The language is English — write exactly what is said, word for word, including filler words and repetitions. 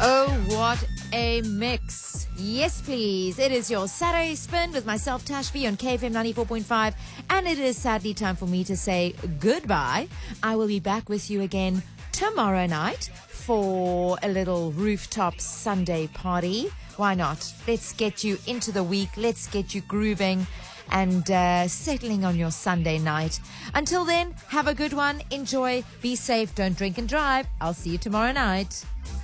Oh, what a mix. Yes, please. It is your Saturday Spin with myself, Tashvi, on K F M ninety-four point five. And it is sadly time for me to say goodbye. I will be back with you again tomorrow night for a little rooftop Sunday party. Why not? Let's get you into the week. Let's get you grooving and uh, settling on your Sunday night. Until then, have a good one. Enjoy. Be safe. Don't drink and drive. I'll see you tomorrow night.